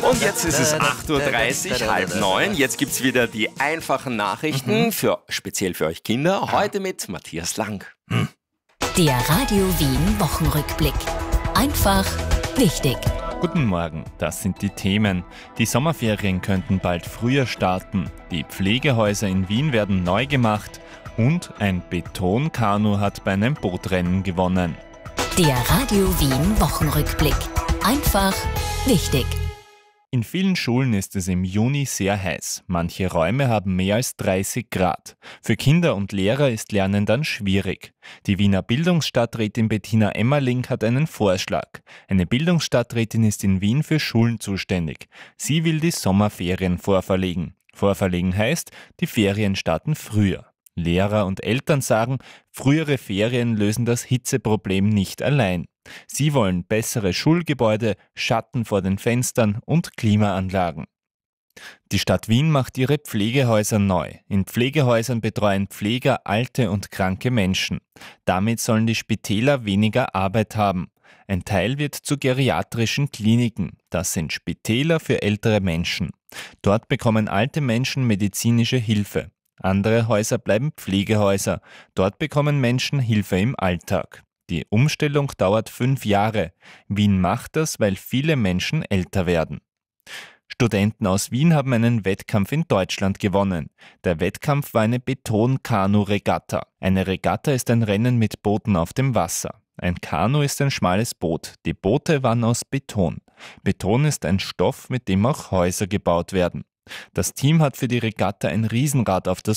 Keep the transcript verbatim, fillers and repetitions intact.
Und jetzt ist es acht Uhr dreißig, halb neun. Jetzt gibt es wieder die einfachen Nachrichten, mhm. für, speziell für euch Kinder. Heute mit Matthias Lang. Hm. Der Radio Wien Wochenrückblick. Einfach wichtig. Guten Morgen, das sind die Themen. Die Sommerferien könnten bald früher starten. Die Pflegehäuser in Wien werden neu gemacht. Und ein Betonkanu hat bei einem Bootrennen gewonnen. Der Radio Wien Wochenrückblick. Einfach wichtig. In vielen Schulen ist es im Juni sehr heiß. Manche Räume haben mehr als dreißig Grad. Für Kinder und Lehrer ist Lernen dann schwierig. Die Wiener Bildungsstadträtin Bettina Emmerling hat einen Vorschlag. Eine Bildungsstadträtin ist in Wien für Schulen zuständig. Sie will die Sommerferien vorverlegen. Vorverlegen heißt, die Ferien starten früher. Lehrer und Eltern sagen, frühere Ferien lösen das Hitzeproblem nicht allein. Sie wollen bessere Schulgebäude, Schatten vor den Fenstern und Klimaanlagen. Die Stadt Wien macht ihre Pflegehäuser neu. In Pflegehäusern betreuen Pfleger alte und kranke Menschen. Damit sollen die Spitäler weniger Arbeit haben. Ein Teil wird zu geriatrischen Kliniken. Das sind Spitäler für ältere Menschen. Dort bekommen alte Menschen medizinische Hilfe. Andere Häuser bleiben Pflegehäuser. Dort bekommen Menschen Hilfe im Alltag. Die Umstellung dauert fünf Jahre. Wien macht das, weil viele Menschen älter werden. Studenten aus Wien haben einen Wettkampf in Deutschland gewonnen. Der Wettkampf war eine Betonkanu-Regatta. Eine Regatta ist ein Rennen mit Booten auf dem Wasser. Ein Kanu ist ein schmales Boot. Die Boote waren aus Beton. Beton ist ein Stoff, mit dem auch Häuser gebaut werden. Das Team hat für die Regatta ein Riesenrad auf das